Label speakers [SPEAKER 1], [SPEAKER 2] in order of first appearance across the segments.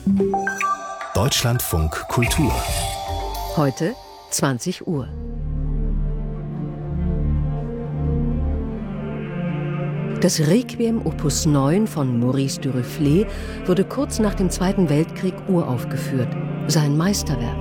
[SPEAKER 1] Deutschlandfunk Kultur.
[SPEAKER 2] Heute 20 Uhr. Das Requiem Opus 9 von Maurice Duruflé wurde kurz nach dem Zweiten Weltkrieg uraufgeführt, sein Meisterwerk.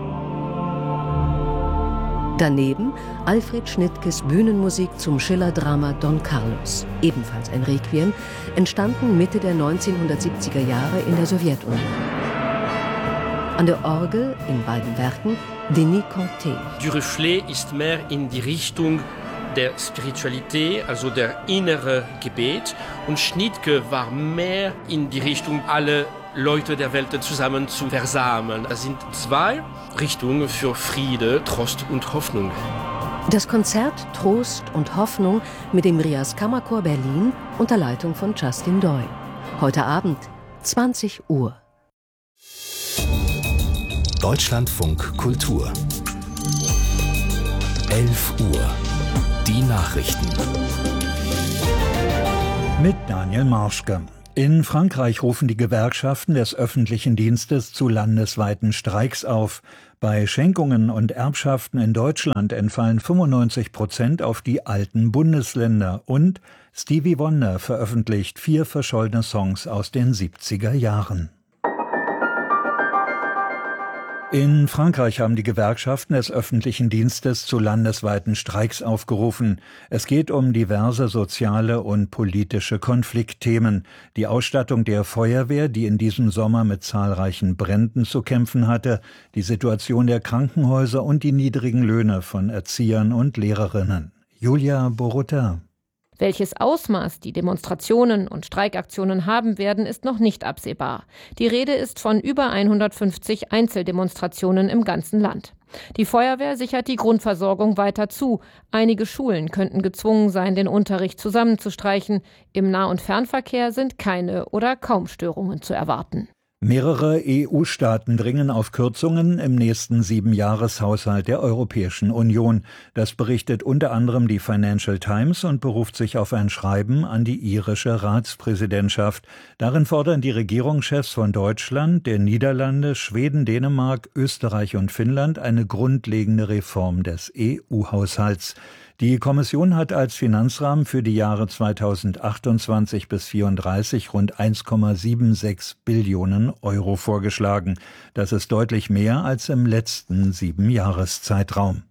[SPEAKER 2] Daneben Alfred Schnittkes Bühnenmusik zum Schiller-Drama Don Carlos, ebenfalls ein Requiem, entstanden Mitte der 1970er Jahre in der Sowjetunion. An der Orgel in beiden Werken Denis Cortez.
[SPEAKER 3] Duruflé ist mehr in die Richtung der Spiritualität, also der innere Gebet, und Schnittke war mehr in die Richtung, alle Leute der Welt zusammen zu versammeln. Das sind zwei Richtungen für Friede, Trost und Hoffnung.
[SPEAKER 2] Das Konzert Trost und Hoffnung mit dem Rias Kammerchor Berlin unter Leitung von Justin Doyle. Heute Abend 20 Uhr.
[SPEAKER 1] Deutschlandfunk Kultur. 11 Uhr. Die Nachrichten.
[SPEAKER 4] Mit Daniel Marschke. In Frankreich rufen die Gewerkschaften des öffentlichen Dienstes zu landesweiten Streiks auf. Bei Schenkungen und Erbschaften in Deutschland entfallen 95% auf die alten Bundesländer. Und Stevie Wonder veröffentlicht 4 verschollene Songs aus den 70er Jahren. In Frankreich haben die Gewerkschaften des öffentlichen Dienstes zu landesweiten Streiks aufgerufen. Es geht um diverse soziale und politische Konfliktthemen. Die Ausstattung der Feuerwehr, die in diesem Sommer mit zahlreichen Bränden zu kämpfen hatte, die Situation der Krankenhäuser und die niedrigen Löhne von Erziehern und Lehrerinnen. Julia Boruta.
[SPEAKER 5] Welches Ausmaß die Demonstrationen und Streikaktionen haben werden, ist noch nicht absehbar. Die Rede ist von über 150 Einzeldemonstrationen im ganzen Land. Die Feuerwehr sichert die Grundversorgung weiter zu. Einige Schulen könnten gezwungen sein, den Unterricht zusammenzustreichen. Im Nah- und Fernverkehr sind keine oder kaum Störungen zu erwarten.
[SPEAKER 4] Mehrere EU-Staaten dringen auf Kürzungen im nächsten 7-Jahreshaushalt der Europäischen Union. Das berichtet unter anderem die Financial Times und beruft sich auf ein Schreiben an die irische Ratspräsidentschaft. Darin fordern die Regierungschefs von Deutschland, der Niederlande, Schweden, Dänemark, Österreich und Finnland eine grundlegende Reform des EU-Haushalts. Die Kommission hat als Finanzrahmen für die Jahre 2028 bis 2034 rund 1,76 Billionen Euro vorgeschlagen. Das ist deutlich mehr als im letzten 7-Jahreszeitraum.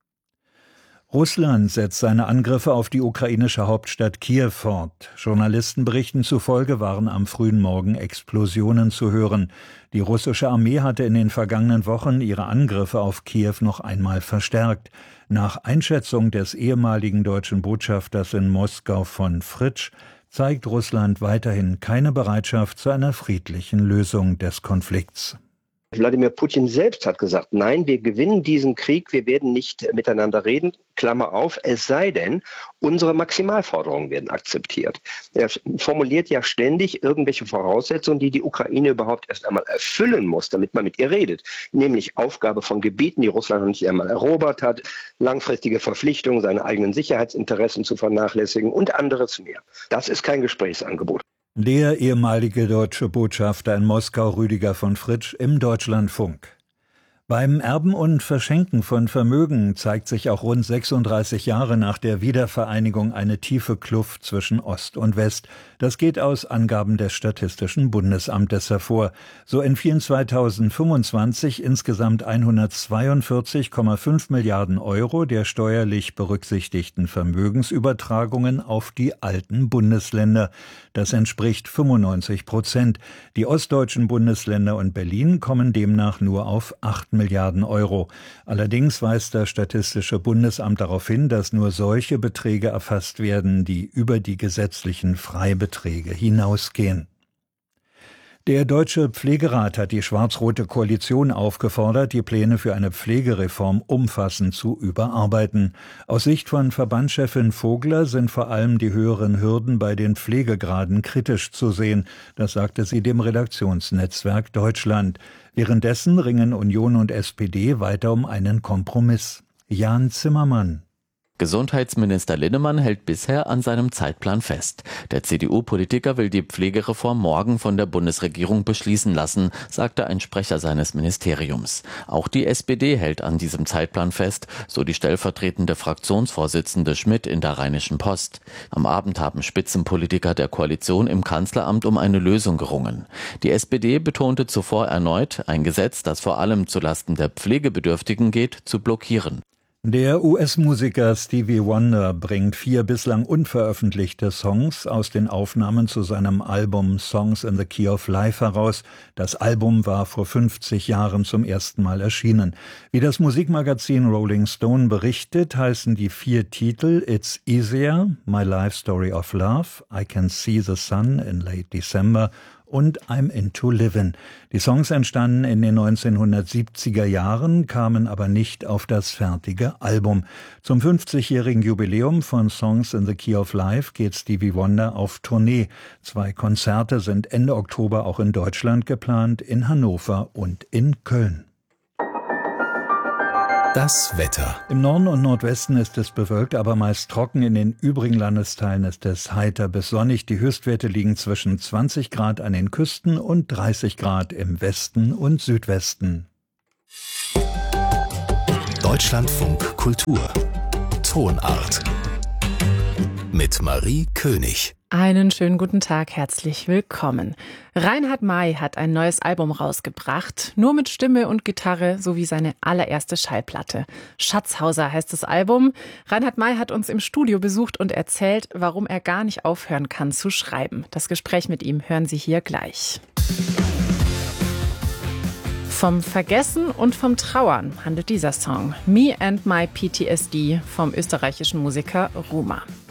[SPEAKER 4] Russland setzt seine Angriffe auf die ukrainische Hauptstadt Kiew fort. Journalistenberichten zufolge waren am frühen Morgen Explosionen zu hören. Die russische Armee hatte in den vergangenen Wochen ihre Angriffe auf Kiew noch einmal verstärkt. Nach Einschätzung des ehemaligen deutschen Botschafters in Moskau von Fritsch zeigt Russland weiterhin keine Bereitschaft zu einer friedlichen Lösung des Konflikts.
[SPEAKER 6] Wladimir Putin selbst hat gesagt, nein, wir gewinnen diesen Krieg, wir werden nicht miteinander reden, Klammer auf, es sei denn, unsere Maximalforderungen werden akzeptiert. Er formuliert ja ständig irgendwelche Voraussetzungen, die die Ukraine überhaupt erst einmal erfüllen muss, damit man mit ihr redet. Nämlich Aufgabe von Gebieten, die Russland noch nicht einmal erobert hat, langfristige Verpflichtungen, seine eigenen Sicherheitsinteressen zu vernachlässigen und anderes mehr. Das ist kein Gesprächsangebot.
[SPEAKER 4] Der ehemalige deutsche Botschafter in Moskau, Rüdiger von Fritsch, im Deutschlandfunk. Beim Erben und Verschenken von Vermögen zeigt sich auch rund 36 Jahre nach der Wiedervereinigung eine tiefe Kluft zwischen Ost und West. Das geht aus Angaben des Statistischen Bundesamtes hervor. So entfielen 2025 insgesamt 142,5 Milliarden Euro der steuerlich berücksichtigten Vermögensübertragungen auf die alten Bundesländer. Das entspricht 95%. Die ostdeutschen Bundesländer und Berlin kommen demnach nur auf 8 Milliarden Euro. Allerdings weist das Statistische Bundesamt darauf hin, dass nur solche Beträge erfasst werden, die über die gesetzlichen Freibeträge hinausgehen. Der Deutsche Pflegerat hat die schwarz-rote Koalition aufgefordert, die Pläne für eine Pflegereform umfassend zu überarbeiten. Aus Sicht von Verbandschefin Vogler sind vor allem die höheren Hürden bei den Pflegegraden kritisch zu sehen. Das sagte sie dem Redaktionsnetzwerk Deutschland. Währenddessen ringen Union und SPD weiter um einen Kompromiss. Jan Zimmermann.
[SPEAKER 7] Gesundheitsminister Linnemann hält bisher an seinem Zeitplan fest. Der CDU-Politiker will die Pflegereform morgen von der Bundesregierung beschließen lassen, sagte ein Sprecher seines Ministeriums. Auch die SPD hält an diesem Zeitplan fest, so die stellvertretende Fraktionsvorsitzende Schmidt in der Rheinischen Post. Am Abend haben Spitzenpolitiker der Koalition im Kanzleramt um eine Lösung gerungen. Die SPD betonte zuvor erneut, ein Gesetz, das vor allem zulasten der Pflegebedürftigen geht, zu blockieren.
[SPEAKER 4] Der US-Musiker Stevie Wonder bringt 4 bislang unveröffentlichte Songs aus den Aufnahmen zu seinem Album Songs in the Key of Life heraus. Das Album war vor 50 Jahren zum ersten Mal erschienen. Wie das Musikmagazin Rolling Stone berichtet, heißen die 4 Titel It's Easier, My Life Story of Love, I Can See the Sun in Late December und I'm Into Livin'. Die Songs entstanden in den 1970er Jahren, kamen aber nicht auf das fertige Album. Zum 50-jährigen Jubiläum von Songs in the Key of Life geht Stevie Wonder auf Tournee. 2 Konzerte sind Ende Oktober auch in Deutschland geplant, in Hannover und in Köln.
[SPEAKER 1] Das Wetter.
[SPEAKER 4] Im Norden und Nordwesten ist es bewölkt, aber meist trocken. In den übrigen Landesteilen ist es heiter bis sonnig. Die Höchstwerte liegen zwischen 20 Grad an den Küsten und 30 Grad im Westen und Südwesten.
[SPEAKER 1] Deutschlandfunk Kultur. Tonart. Mit Marie König.
[SPEAKER 8] Einen schönen guten Tag, herzlich willkommen. Reinhard May hat ein neues Album rausgebracht, nur mit Stimme und Gitarre sowie seine allererste Schallplatte. Schatzhauser heißt das Album. Reinhard May hat uns im Studio besucht und erzählt, warum er gar nicht aufhören kann zu schreiben. Das Gespräch mit ihm hören Sie hier gleich. Vom Vergessen und vom Trauern handelt dieser Song. Me and My PTSD vom österreichischen Musiker Ruma.